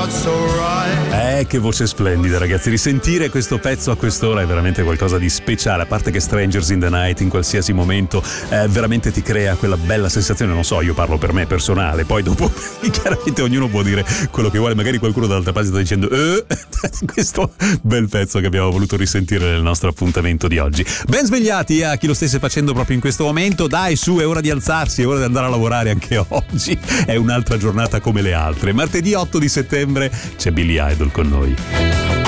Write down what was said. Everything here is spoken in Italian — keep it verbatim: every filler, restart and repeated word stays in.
felt so right. Eh, che voce splendida, ragazzi. Risentire questo pezzo a quest'ora è veramente qualcosa di speciale. A parte che Strangers in the Night in qualsiasi momento eh, veramente ti crea quella bella sensazione. Non so, io parlo per me personale. Poi dopo chiaramente ognuno può dire quello che vuole. Magari qualcuno dall'altra parte sta dicendo eh, questo bel pezzo che abbiamo voluto risentire nel nostro appuntamento di oggi. Ben svegliati a chi lo stesse facendo proprio in questo momento. Dai, su, è ora di alzarsi, è ora di andare a lavorare anche oggi. È un'altra giornata come le altre. Martedì otto di settembre c'è Billy Idol con noi.